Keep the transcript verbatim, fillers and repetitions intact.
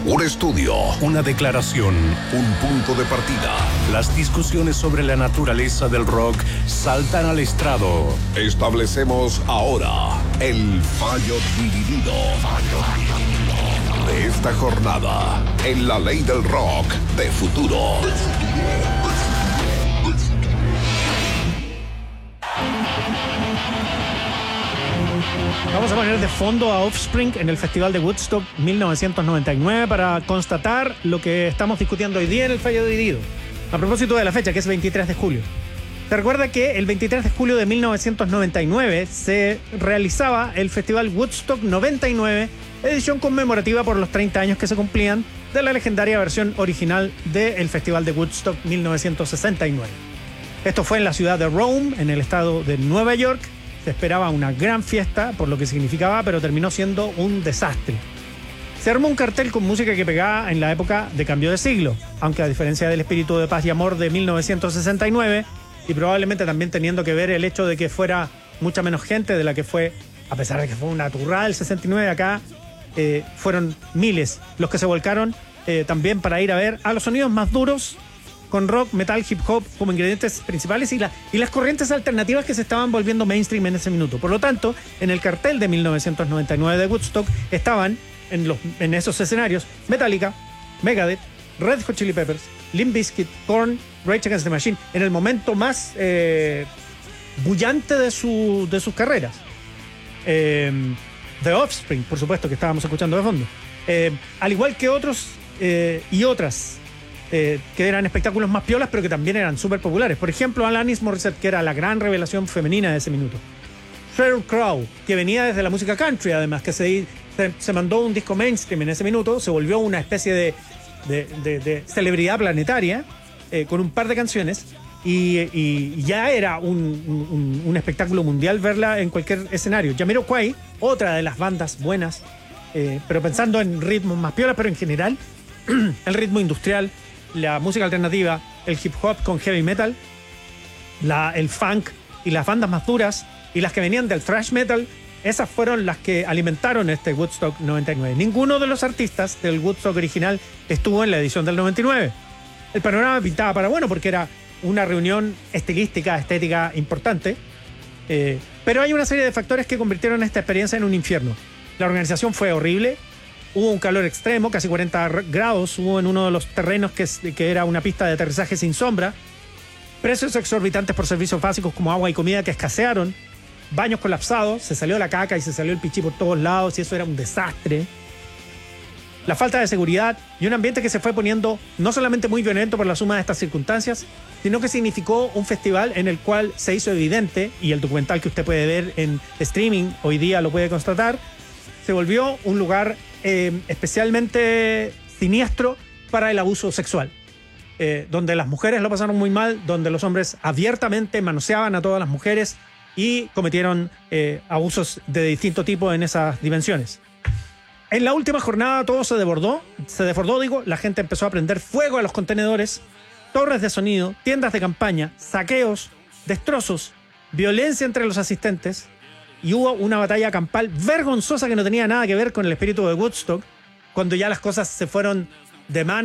Un estudio, una declaración, un punto de partida. Las discusiones sobre la naturaleza del rock saltan al estrado. Establecemos ahora el fallo dividido. Fallo dividido. De esta jornada, en la ley del rock de futuro. Vamos a poner de fondo a Offspring en el Festival de Woodstock mil novecientos noventa y nueve para constatar lo que estamos discutiendo hoy día en el fallo dividido. A propósito de la fecha, que es veintitrés de julio. Se recuerda que el veintitrés de julio de mil novecientos noventa y nueve se realizaba el Festival Woodstock noventa y nueve, edición conmemorativa por los treinta años que se cumplían de la legendaria versión original del Festival de Woodstock mil novecientos sesenta y nueve. Esto fue en la ciudad de Rome, en el estado de Nueva York. Se esperaba una gran fiesta por lo que significaba, pero terminó siendo un desastre. Se armó un cartel con música que pegaba en la época de cambio de siglo, aunque a diferencia del espíritu de paz y amor de mil novecientos sesenta y nueve, y probablemente también teniendo que ver el hecho de que fuera mucha menos gente de la que fue, a pesar de que fue una turrada el sesenta y nueve, acá eh, fueron miles los que se volcaron eh, también para ir a ver a los sonidos más duros, con rock, metal, hip hop como ingredientes principales y, la, y las corrientes alternativas que se estaban volviendo mainstream en ese minuto. Por lo tanto, en el cartel de mil novecientos noventa y nueve de Woodstock estaban en, los, en esos escenarios Metallica, Megadeth, Red Hot Chili Peppers, Limp Bizkit, Korn, Rage Against the Machine, en el momento más eh, bullante de, su, de sus carreras. Eh, The Offspring, por supuesto, que estábamos escuchando de fondo. Eh, al igual que otros eh, y otras Eh, que eran espectáculos más piolas, pero que también eran súper populares. Por ejemplo, Alanis Morissette, que era la gran revelación femenina de ese minuto. Sheryl Crow, que venía desde la música country, además, que se, se, se mandó un disco mainstream en ese minuto, se volvió una especie de, de, de, de celebridad planetaria, eh, con un par de canciones, y, y ya era un, un, un espectáculo mundial verla en cualquier escenario. Jamiroquai, otra de las bandas buenas, eh, pero pensando en ritmos más piolas, pero en general, el ritmo industrial, la música alternativa, el hip hop con heavy metal, la, el funk y las bandas más duras y las que venían del thrash metal, esas fueron las que alimentaron este Woodstock noventa y nueve. Ninguno de los artistas del Woodstock original estuvo en la edición del noventa y nueve. El panorama pintaba para bueno porque era una reunión estilística, estética importante, eh, pero hay una serie de factores que convirtieron esta experiencia en un infierno. La organización fue horrible. Hubo un calor extremo, casi cuarenta grados, hubo en uno de los terrenos que, que era una pista de aterrizaje sin sombra. Precios exorbitantes por servicios básicos como agua y comida que escasearon. Baños colapsados, se salió la caca y se salió el pichí por todos lados y eso era un desastre. La falta de seguridad y un ambiente que se fue poniendo no solamente muy violento por la suma de estas circunstancias, sino que significó un festival en el cual se hizo evidente, y el documental que usted puede ver en streaming hoy día lo puede constatar, se volvió un lugar eh, especialmente siniestro para el abuso sexual, eh, donde las mujeres lo pasaron muy mal, donde los hombres abiertamente manoseaban a todas las mujeres y cometieron eh, abusos de distinto tipo en esas dimensiones. En la última jornada todo se desbordó, se desbordó, digo, la gente empezó a prender fuego a los contenedores, torres de sonido, tiendas de campaña, saqueos, destrozos, violencia entre los asistentes. Y hubo una batalla campal vergonzosa que no tenía nada que ver con el espíritu de Woodstock, cuando ya las cosas se fueron de mano.